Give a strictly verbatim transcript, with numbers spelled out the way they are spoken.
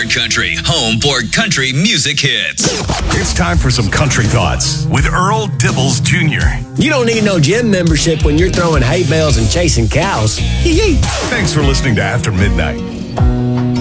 Country, home for country music hits. It's time for some country thoughts with Earl Dibbles Junior You don't need no gym membership when you're throwing hay bales and chasing cows. Yee-yee. Thanks for listening to After Midnight.